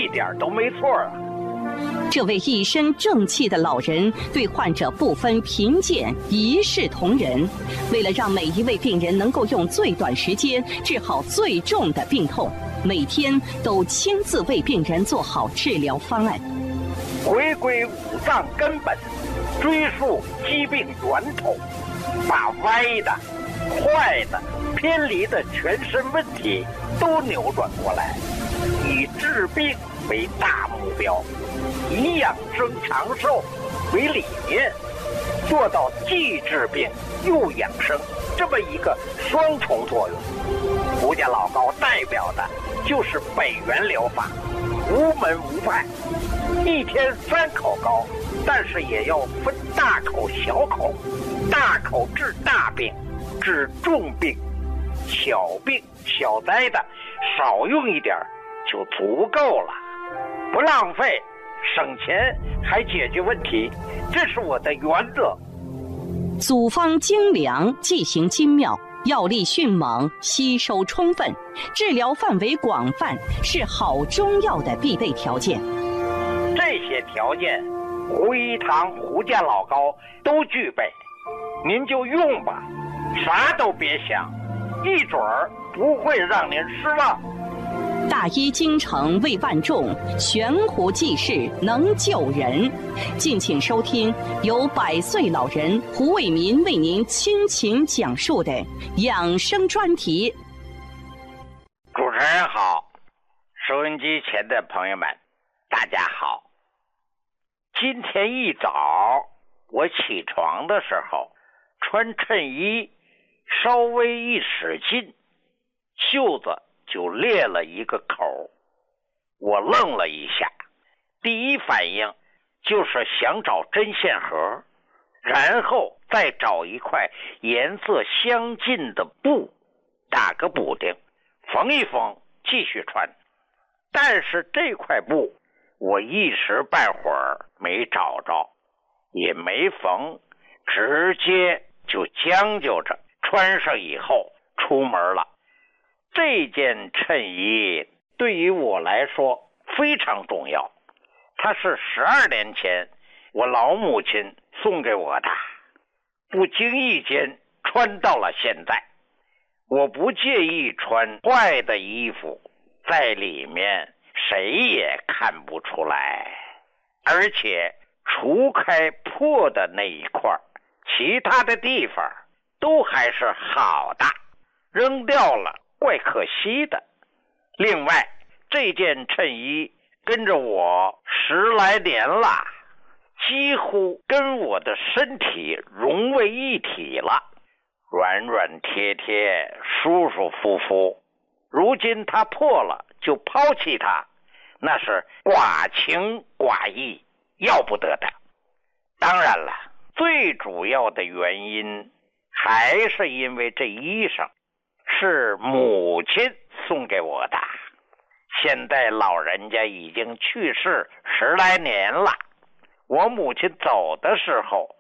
点都没错啊。 这位一身正气的老人对患者不分贫贱，一视同仁。为了让每一位病人能够用最短时间治好最重的病痛，每天都亲自为病人做好治疗方案。 回归五脏根本，追溯疾病源头，把歪的、坏的、偏离的全身问题都扭转过来，以治病为大目标，以养生长寿为理念，做到既治病又养生这么一个双重作用。胡家老高代表的就是北元疗法，无门无派，一天3口膏，但是也要分大口小口，大口治大病，治重病，小病小灾的少用一点就足够了，不浪费，省钱还解决问题，这是我的原则。 组方精良，剂型精妙，药力迅猛，吸收充分，治疗范围广泛，是好中药的必备条件。 这些条件，胡一堂、胡家老高都具备，您就用吧，啥都别想，一准儿不会让您失望。 大医精诚为万众，悬壶济世能救人。敬请收听由100岁老人胡卫民为您倾情讲述的养生专题。 主持人好，收音机前的朋友们，大家好。今天一早我起床的时候，穿衬衣稍微一使劲，袖子就裂了一个口。我愣了一下，第一反应就是想找针线盒，然后再找一块颜色相近的布，打个补丁，缝一缝，继续穿。但是这块布我一时半会儿没找着，也没缝，直接就将就着穿上以后出门了。这件衬衣对于我来说非常重要，它是12年前我老母亲送给我的，不经意间穿到了现在。我不介意穿坏的衣服，在里面谁也看不出来，而且除开破的那一块，其他的地方都还是好的，扔掉了怪可惜的。另外，这件衬衣跟着我10来年了，几乎跟我的身体融为一体了，软软贴贴，舒舒服服。如今它破了就抛弃它，那是寡情寡义，要不得的。当然了，最主要的原因还是因为这衣裳是母亲送给我的，现在老人家已经去世10来年了。我母亲走的时候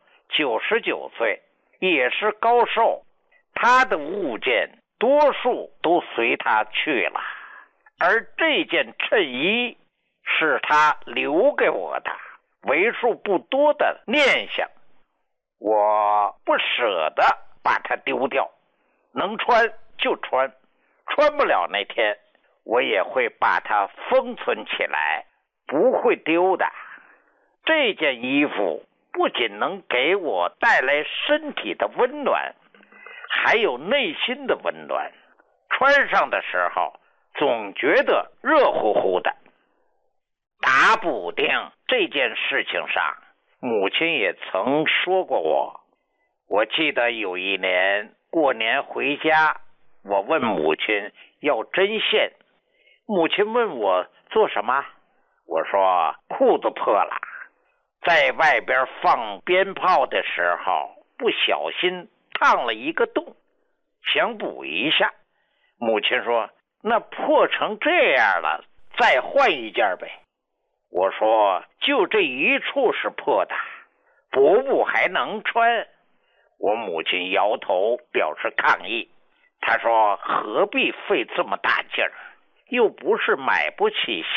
99岁，也是高寿，她的物件多数都随她去了，而这件衬衣是她留给我的为数不多的念想，我不舍得把它丢掉，能穿就穿，穿不了那天我也会把它封存起来，不会丢的。这件衣服不仅能给我带来身体的温暖，还有内心的温暖，穿上的时候总觉得热乎乎的。打补丁这件事情上，母亲也曾说过我记得有一年过年回家，我问母亲要针线，母亲问我做什么，我说裤子破了，在外边放鞭炮的时候不小心烫了一个洞，想补一下。母亲说那破成这样了，再换一件呗。我说就这一处是破的，补还能穿。我母亲摇头表示抗议，她说何必费这么大劲儿，又不是买不起